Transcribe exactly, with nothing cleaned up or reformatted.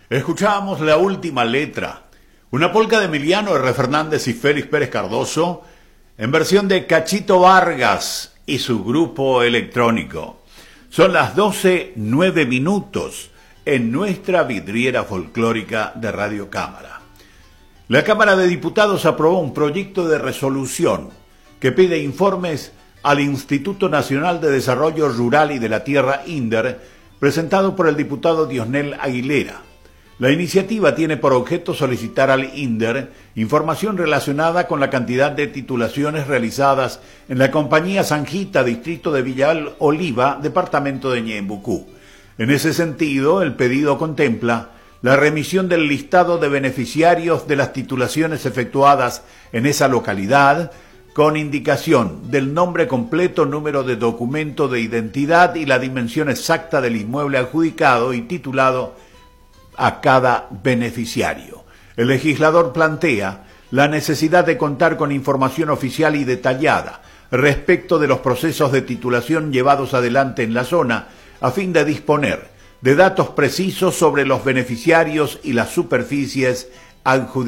Escuchábamos La Última Letra, una polca de Emiliano R. Fernández y Félix Pérez Cardoso, en versión de Cachito Vargas y su grupo electrónico. Son las doce nueve minutos en nuestra vidriera folclórica de Radio Cámara. La Cámara de Diputados aprobó un proyecto de resolución que pide informes al Instituto Nacional de Desarrollo Rural y de la Tierra, INDER, presentado por el diputado Diosnel Aguilera. La iniciativa tiene por objeto solicitar al INDER información relacionada con la cantidad de titulaciones realizadas en la compañía Sanjita, distrito de Villa Oliva, departamento de Ñembucú. En ese sentido, el pedido contempla la remisión del listado de beneficiarios de las titulaciones efectuadas en esa localidad, con indicación del nombre completo, número de documento de identidad y la dimensión exacta del inmueble adjudicado y titulado a cada beneficiario. El legislador plantea la necesidad de contar con información oficial y detallada respecto de los procesos de titulación llevados adelante en la zona, a fin de disponer de datos precisos sobre los beneficiarios y las superficies adjudicadas.